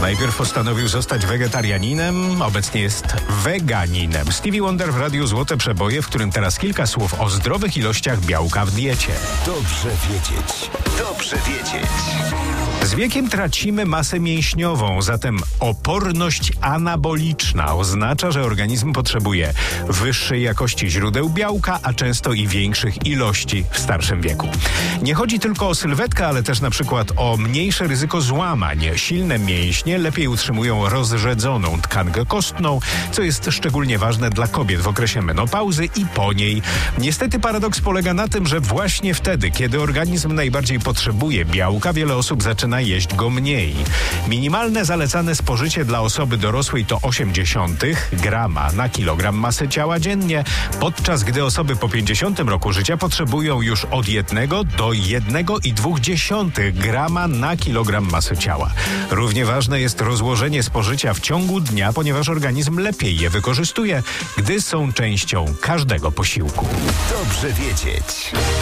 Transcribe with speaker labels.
Speaker 1: Najpierw postanowił zostać wegetarianinem, obecnie jest weganinem. Stevie Wonder w radiu Złote Przeboje, w którym teraz kilka słów o zdrowych ilościach białka w diecie.
Speaker 2: Dobrze wiedzieć. Dobrze wiedzieć.
Speaker 1: Z wiekiem tracimy masę mięśniową, zatem oporność anaboliczna oznacza, że organizm potrzebuje wyższej jakości źródeł białka, a często i większych ilości w starszym wieku. Nie chodzi tylko o sylwetkę, ale też na przykład o mniejsze ryzyko złamań. Silne mięśnie lepiej utrzymują rozrzedzoną tkankę kostną, co jest szczególnie ważne dla kobiet w okresie menopauzy i po niej. Niestety paradoks polega na tym, że właśnie wtedy, kiedy organizm najbardziej potrzebuje białka, wiele osób zaczyna jeść go mniej. Minimalne zalecane spożycie dla osoby dorosłej to 0,8 grama na kilogram masy ciała dziennie, podczas gdy osoby po 50 roku życia potrzebują już od 1 do 1,2 grama na kilogram masy ciała. Równie ważne jest rozłożenie spożycia w ciągu dnia, ponieważ organizm lepiej je wykorzystuje, gdy są częścią każdego posiłku.
Speaker 2: Dobrze wiedzieć.